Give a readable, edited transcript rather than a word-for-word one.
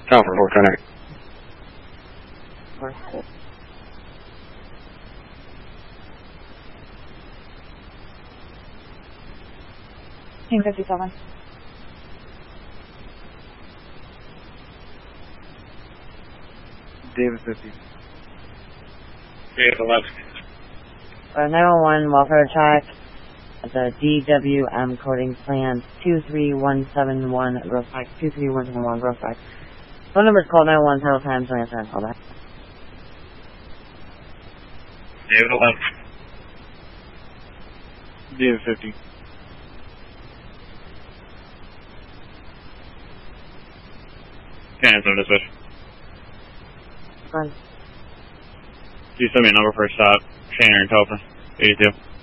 Topher 410. Team 57. David 50. David 11. 911 welfare check at the DWM coding plan 23171 Grove Pike, 23171 Grove Pike. Phone number is called 911 several times, so answer and call back. David 11. David 50. Can't answer dispatch. Fine. Can you send me a number for a stop? Shannon and Topher. 82.